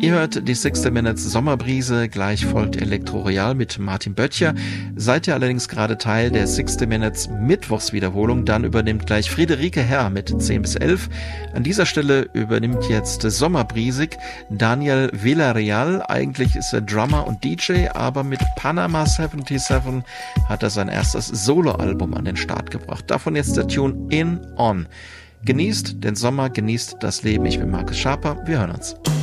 Ihr hört die 60 Minutes Sommerbrise, gleich folgt Elektro Royal mit Martin Böttcher. Seid ihr allerdings gerade Teil der 60 Minutes Mittwochswiederholung, dann übernimmt gleich Friederike Herr mit 10 bis 11. An dieser Stelle übernimmt jetzt Sommerbrisig Daniel Villarreal. Eigentlich ist er Drummer und DJ, aber mit Panama 77 hat er sein erstes Soloalbum an den Start gebracht. Davon jetzt der Tune In On. Genießt den Sommer, genießt das Leben. Ich bin Markus Schaper. Wir hören uns.